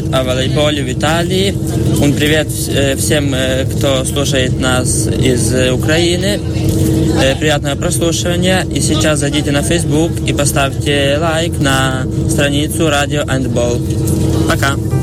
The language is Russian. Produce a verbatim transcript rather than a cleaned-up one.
рассказывает о волейболе в Италии. Un привет всем, кто слушает нас из Украины. Приятного прослушивания. И сейчас зайдите на Facebook и поставьте лайк на страницу Radio and Ball. Пока.